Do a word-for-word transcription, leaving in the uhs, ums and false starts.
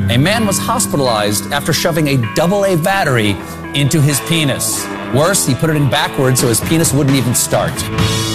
A man was hospitalized after shoving a double A battery into his penis. Worse, he put it in backwards so his penis wouldn't even start.